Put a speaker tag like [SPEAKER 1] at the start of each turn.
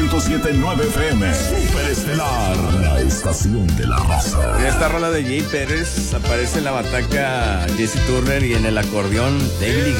[SPEAKER 1] 107.9 FM. Superestelar, la estación de la raza.
[SPEAKER 2] En esta rola de Jay Pérez aparece en la bataca Jesse Turner y en el acordeón David